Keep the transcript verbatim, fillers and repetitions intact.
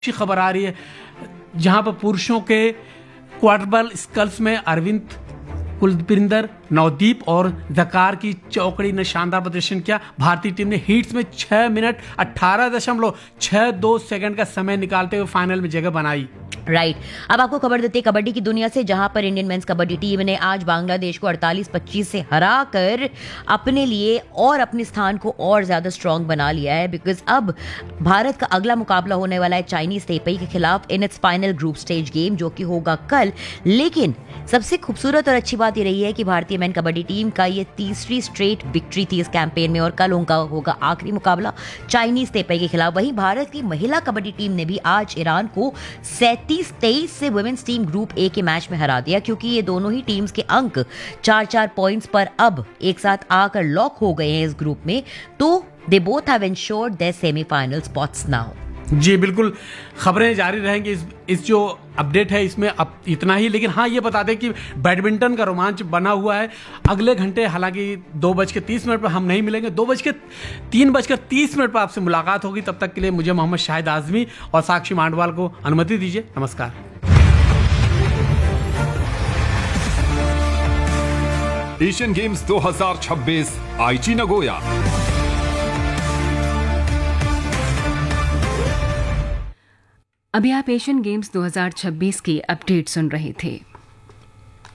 अच्छी खबर आ रही है जहां पर पुरुषों के क्वार्टरबॉल स्कल्स में अरविंद कुलविंदर नवदीप और जकार की चौकड़ी ने शानदार प्रदर्शन किया। भारतीय टीम ने हीट्स में छह मिनट अठारह दशमलव छह दो सेकंड का समय निकालते हुए फाइनल में जगह बनाई। Right right. अब आपको खबर देते हैं कबड्डी की दुनिया से, जहां पर इंडियन मेंस कबड्डी टीम ने आज बांग्लादेश को अड़तालीस पच्चीस से हराकर अपने लिए और अपने स्थान को और ज्यादा स्ट्रांग बना लिया है। बिकॉज अब भारत का अगला मुकाबला होने वाला है चाइनीज तेपई के खिलाफ in its final group stage game, जो कि होगा कल। लेकिन सबसे खूबसूरत और अच्छी बात यह रही है कि भारतीय मेन कबड्डी टीम का ये तीसरी स्ट्रेट विक्ट्री थी इस कैंपेन में, और कल उनका होगा आखिरी मुकाबला चाइनीज तेपई के खिलाफ। वहीं भारत की महिला कबड्डी टीम ने भी आज ईरान को सैंतीस तेईस से वुमेन्स टीम ग्रुप ए के मैच में हरा दिया, क्योंकि ये दोनों ही टीम्स के अंक चार चार पॉइंट्स पर अब एक साथ आकर लॉक हो गए हैं इस ग्रुप में। तो they both have ensured there semifinal spots now. जी बिल्कुल, खबरें जारी रहेंगी। इस, इस जो अपडेट है इसमें अब इतना ही। लेकिन हाँ, ये बता दें कि बैडमिंटन का रोमांच बना हुआ है अगले घंटे। हालांकि दो बज के तीस मिनट पर हम नहीं मिलेंगे, दो बज के तीन बजकर तीस मिनट पर आपसे मुलाकात होगी। तब तक के लिए मुझे मोहम्मद शाहिद आजमी और साक्षी मांडवाल को अनुमति दीजिए। नमस्कार। एशियन गेम्स दो हज़ार छब्बीस आईची नगोया। अभी आप एशियन गेम्स दो हज़ार छब्बीस की अपडेट सुन रहे थे।